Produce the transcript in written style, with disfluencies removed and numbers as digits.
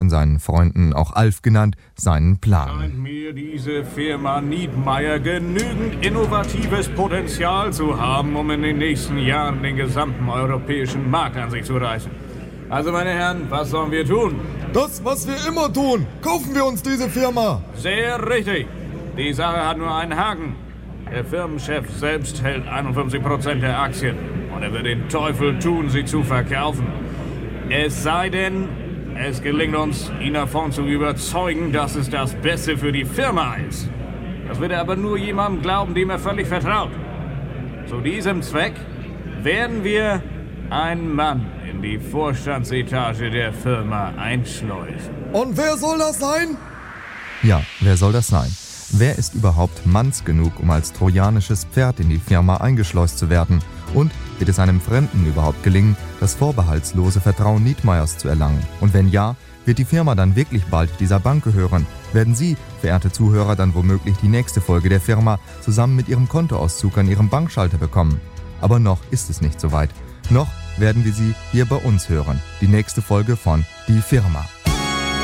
von seinen Freunden auch Alf genannt, seinen Plan. Scheint mir diese Firma Niedmeyer genügend innovatives Potenzial zu haben, um in den nächsten Jahren den gesamten europäischen Markt an sich zu reißen. Also meine Herren, was sollen wir tun? Das, was wir immer tun. Kaufen wir uns diese Firma. Sehr richtig. Die Sache hat nur einen Haken. Der Firmenchef selbst hält 51% der Aktien. Und er wird den Teufel tun, sie zu verkaufen. Es sei denn, es gelingt uns, ihn davon zu überzeugen, dass es das Beste für die Firma ist. Das wird er aber nur jemandem glauben, dem er völlig vertraut. Zu diesem Zweck werden wir einen Mann in die Vorstandsetage der Firma einschleusen. Und wer soll das sein? Ja, wer soll das sein? Wer ist überhaupt manns genug, um als trojanisches Pferd in die Firma eingeschleust zu werden? Und wird es einem Fremden überhaupt gelingen, das vorbehaltslose Vertrauen Niedmeyers zu erlangen? Und wenn ja, wird die Firma dann wirklich bald dieser Bank gehören? Werden Sie, verehrte Zuhörer, dann womöglich die nächste Folge der Firma zusammen mit Ihrem Kontoauszug an Ihrem Bankschalter bekommen? Aber noch ist es nicht soweit. Noch werden wir Sie hier bei uns hören. Die nächste Folge von Die Firma.